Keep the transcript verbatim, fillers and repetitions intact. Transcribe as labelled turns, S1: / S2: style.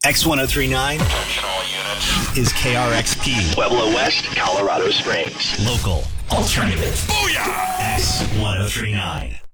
S1: X one oh three point nine
S2: Attention all units.
S1: is K R X P.
S3: Pueblo West, Colorado Springs.
S1: Local. Alternative.
S2: Booyah!
S1: X one oh three point nine.